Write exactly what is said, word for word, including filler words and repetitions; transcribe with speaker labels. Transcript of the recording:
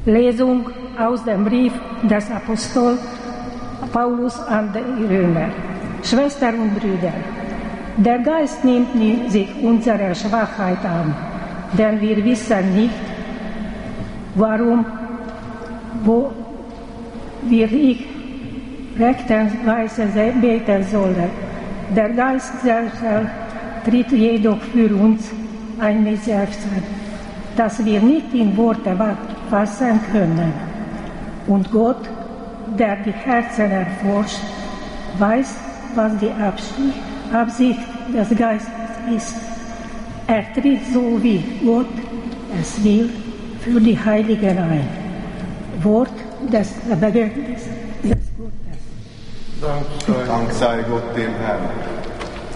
Speaker 1: Lesung aus dem Brief des Apostels Paulus an die Römer. Schwestern und Brüder, der Geist nimmt sich unserer Schwachheit an, denn wir wissen nicht, warum, wo wir ich rechtensweise beten sollen. Der Geist selbst tritt jedoch für uns ein mit Seufzen, das wir nicht in Worte fassen können. Und Gott, der die Herzen erforscht, weiß, was die Absicht, Absicht des Geistes ist. Er tritt so, wie Gott es will, für die Heiligen ein. Wort des Bekenntnisses des Gottes.
Speaker 2: Dank sei, Dank sei Gott dem Herrn.